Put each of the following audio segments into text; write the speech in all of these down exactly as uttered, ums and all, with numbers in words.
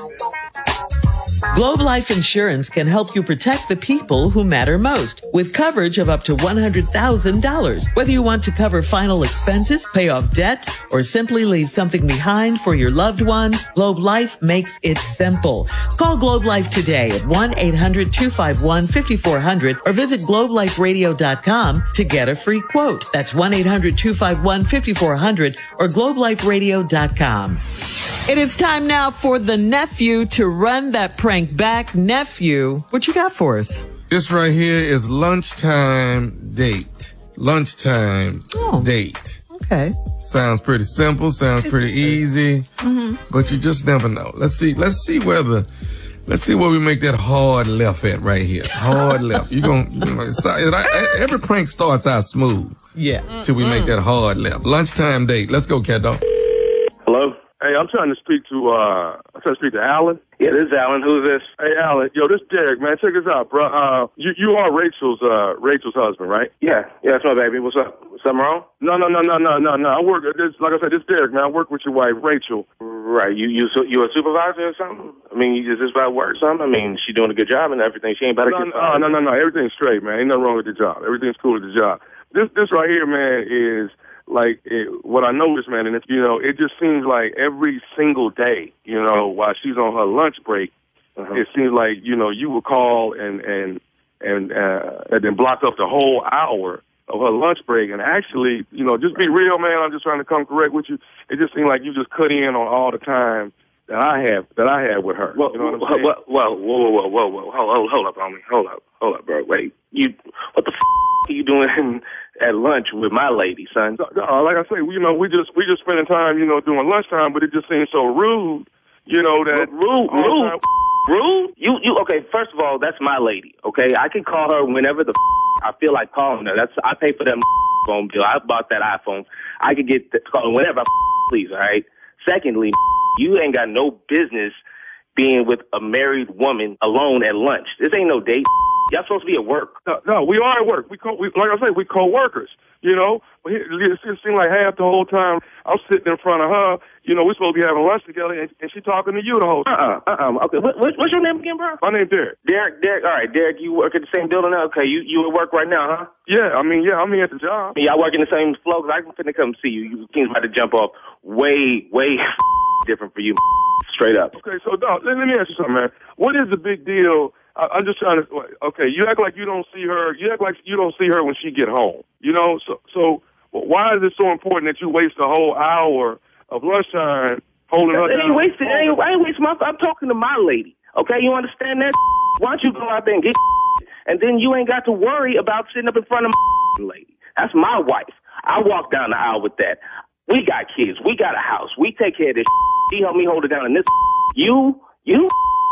Globe Life Insurance can help you protect the people who matter most with coverage of up to one hundred thousand dollars. Whether you want to cover final expenses, pay off debt, or simply leave something behind for your loved ones, Globe Life makes it simple. Call Globe Life today at one eight hundred two five one five four zero zero or visit globe life radio dot com to get a free quote. That's one eight hundred two five one five four zero zero or globe life radio dot com. It is time now for the nephew to run that prank back. Nephew, what you got for us? This right here is lunchtime date. Lunchtime oh, date. Okay. Sounds pretty simple. Sounds pretty easy. Mm-hmm. But you just never know. Let's see. Let's see where the. Let's see where we make that hard left at right here. Hard left. You gonna. You know, it's, it, every prank starts out smooth. Yeah. Till we mm-hmm. make that hard left. Lunchtime date. Let's go, Cat Dog. Hello. Hey, I'm trying to speak to, uh, I'm trying to speak to Alan. Yeah, this is Alan. Who's this? Hey, Alan. Yo, this is Derek, man. Check this out, bro. Uh, you, you are Rachel's, uh, Rachel's husband, right? Yeah. Yeah, that's my baby. What's up? Something wrong? No, no, no, no, no, no, no. I work, this, like I said, this is Derek, man. I work with your wife, Rachel. Right. You, you, so you a supervisor or something? I mean, you, is this about work or something? I mean, she doing a good job and everything. She ain't about to no, get fired. No, no, no, no. Everything's straight, man. Ain't nothing wrong with the job. Everything's cool with the job. This, this right here, man, is, like, it, what I noticed, man, and, it, you know, it just seems like every single day, you know, while she's on her lunch break, uh-huh. it seems like, you know, you would call and and and, uh, and then block up the whole hour of her lunch break. And actually, you know, just be real, man, I'm just trying to come correct with you. It just seems like you just cut in on all the time that I have, that I have with her. Well, you know what I'm saying? Well, well, whoa, whoa, whoa, whoa, whoa, hold, hold, hold up, homie. Hold up, hold up, bro. Wait, you, what the f*** are you doing at lunch with my lady, son? No, like I say, you know, we just we just spending time, you know, doing lunchtime, but it just seems so rude, you know, that rude, rude, time, rude. You, you. Okay, first of all, that's my lady. Okay, I can call her whenever the I feel like calling her. That's I pay for that phone bill. I bought that iPhone. I could get the call whenever I please. All right. Secondly, you ain't got no business being with a married woman alone at lunch. This ain't no date. Y'all supposed to be at work. No, no we are at work. We, co- we like I say, we co-workers. You know, it, it seemed like half the whole time I'm sitting in front of her. You know, we're supposed to be having lunch together, and, and she's talking to you the whole time. Uh-uh, uh-uh. Okay, what, what, what's your name again, bro? My name's Derek. Derek, Derek. All right, Derek, you work at the same building now? Okay, you, you at work right now, huh? Yeah, I mean, yeah, I'm here at the job. Y'all work in the same flow? Because I'm finna come see you. You seems about to jump off way, way different for you, straight up. Okay, so, dog, let, let me ask you something, man. What is the big deal? I, I'm just trying to, okay, you act like you don't see her, you act like you don't see her when she get home, you know? So, so why is it so important that you waste a whole hour of lunchtime holding her down? Ain't wasting, I ain't, I ain't wasting my, I'm talking to my lady, okay? You understand that? Why don't you go out there and get and then you ain't got to worry about sitting up in front of my lady. That's my wife. I walk down the aisle with that. We got kids. We got a house. We take care of this. She helped me hold it down. And this, you, you,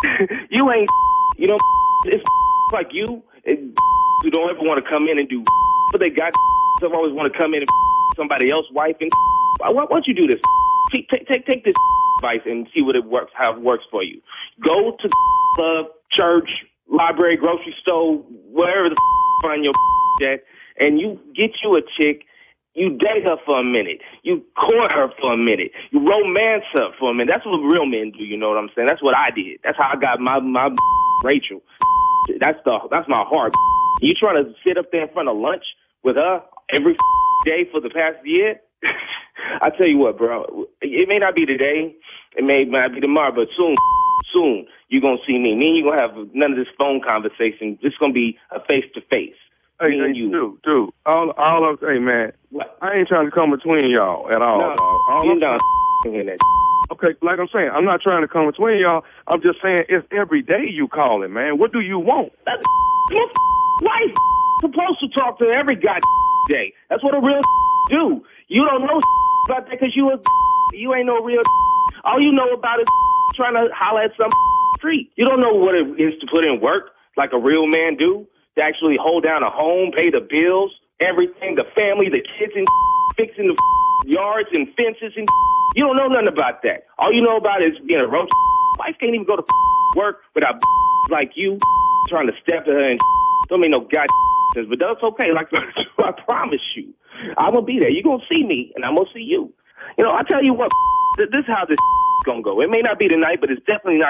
you ain't, you know, it's like you, it, who don't ever want to come in and do, but they got, some always want to come in and somebody else's wife. And why, why don't you do this? Take, take, take, take this advice and see what it works, how it works for you. Go to club, church, library, grocery store, wherever the find your at, and you get you a chick. You date her for a minute. You court her for a minute. You romance her for a minute. That's what real men do, you know what I'm saying? That's what I did. That's how I got my my Rachel. That's the that's my heart. You trying to sit up there in front of lunch with her every day for the past year? I tell you what, bro. It may not be today. It may not be tomorrow, but soon, soon, you're going to see me. Me and you going to have none of this phone conversation. It's going to be a face-to-face. Hey, hey, you. dude, dude, all, all of, hey, man, what? I ain't trying to come between y'all at all. No, all you're not in that. Okay, like I'm saying, I'm not trying to come between y'all. I'm just saying it's every day you calling, man. What do you want? That's your wife supposed to talk to every goddamn day. That's what a real do. You don't know about that because you a you ain't no real. All you know about is trying to holler at some street. You don't know what it is to put in work like a real man do. To actually hold down a home, pay the bills, everything, the family, the kids, and fixing the yards and fences. And you don't know nothing about that. All you know about is being a roach. Wife can't even go to work without like you trying to step to her and don't make no god sense. But that's okay. Like I promise you, I'm gonna be there. You're gonna see me, and I'm gonna see you. You know, I tell you what, this is how this gonna go. It may not be tonight, but it's definitely not